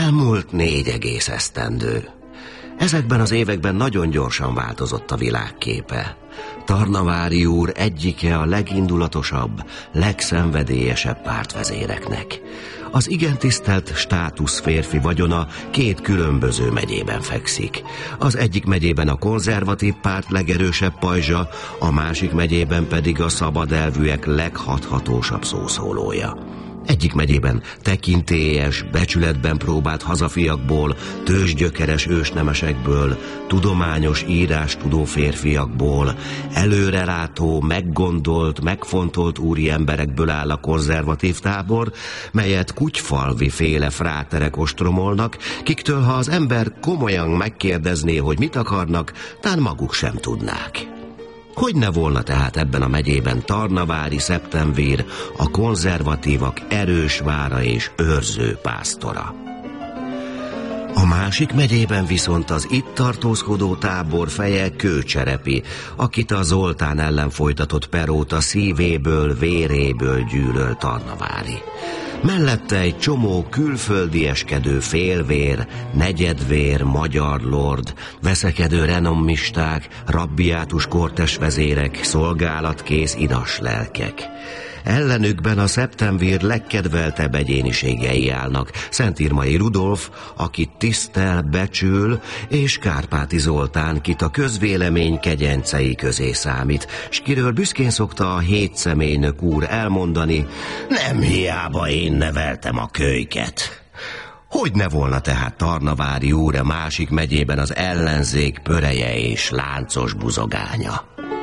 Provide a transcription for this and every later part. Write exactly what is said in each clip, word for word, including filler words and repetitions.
Elmúlt négy egész esztendő. Ezekben az években nagyon gyorsan változott a világképe. Tarnavári úr egyike a legindulatosabb, legszenvedélyesebb pártvezéreknek. Az igen tisztelt státusz férfi vagyona két különböző megyében fekszik. Az egyik megyében a konzervatív párt legerősebb pajzsa, a másik megyében pedig a szabadelvűek leghathatósabb szószólója. Egyik megyében tekintélyes, becsületben próbált hazafiakból, tőzsgyökeres ősnemesekből, tudományos írástudó férfiakból, előrelátó, meggondolt, megfontolt úri emberekből áll a konzervatív tábor, melyet Kutyfalvi féle fráterek ostromolnak, kiktől, ha az ember komolyan megkérdezné, hogy mit akarnak, tán maguk sem tudnák. Hogy ne volna tehát ebben a megyében Tarnavári Septemvír, a konzervatívak erős vára és őrző pásztora. A másik megyében viszont az itt tartózkodó tábor feje Kőcserepi, akit a Zoltán ellen folytatott per óta szívéből, véréből gyűlöl Tarnavári. Mellette egy csomó külföldieskedő félvér, negyedvér, magyar lord, veszekedő renommisták, rabbiátus kortesvezérek, szolgálatkész idas lelkek. Ellenükben a Septemvír legkedveltebb egyéniségei állnak: Szentírmai Rudolf, akit tisztel, becsül, és Kárpáti Zoltán, kit a közvélemény kegyencei közé számít, s kiről büszkén szokta a hétszemélynök úr elmondani: nem hiába én neveltem a kölyket. Hogy ne volna tehát Tarnavári úr a másik megyében az ellenzék pöreje és láncos buzogánya?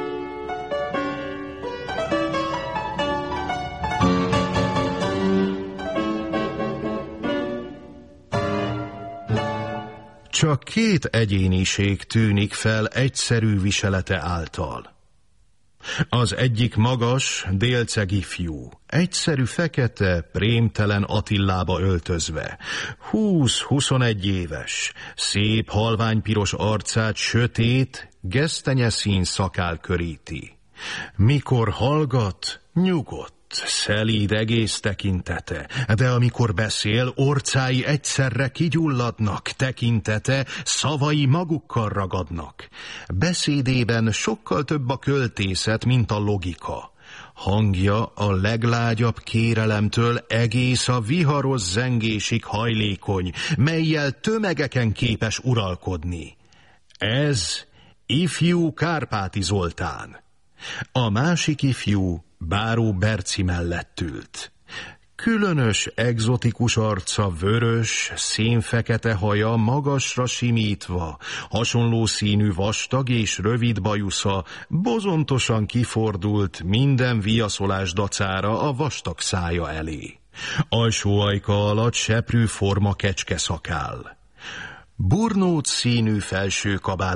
Csak két egyéniség tűnik fel egyszerű viselete által. Az egyik magas, délcegi fiú, egyszerű fekete, prémtelen Attilába öltözve, húsz-huszonegy éves, szép halványpiros arcát sötét, gesztenyeszín szakál köríti. Mikor hallgat, nyugodt, szelíd egész tekintete, de amikor beszél, orcái egyszerre kigyulladnak, tekintete, szavai magukkal ragadnak. Beszédében sokkal több a költészet, mint a logika. Hangja a leglágyabb kérelemtől egész a viharos zengésig hajlékony, mellyel tömegeken képes uralkodni. Ez ifjú Kárpáti Zoltán. A másik ifjú Báró Berci mellett ült. Különös, egzotikus arca, vörös, szénfekete haja magasra simítva, hasonló színű vastag és rövid bajusza bozontosan kifordult minden viaszolás dacára a vastag szája elé. Alsó ajka alatt seprű forma kecske szakál. Burnóc színű felső kabát